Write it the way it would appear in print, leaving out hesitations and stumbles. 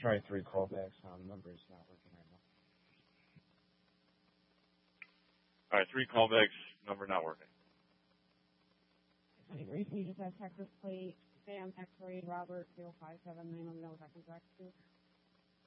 try 3 callbacks. Number is not working right now. All right, 3 callbacks. Number not working. Recently, just had Texas plate, Sam X-ray Robert 0579. Let me know if I can correct you.